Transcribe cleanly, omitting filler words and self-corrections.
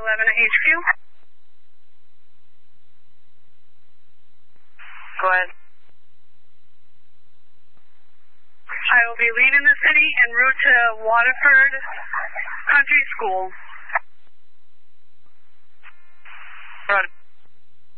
11 at HQ. Go ahead. I will be leaving the city en route to Waterford Country School. Roger.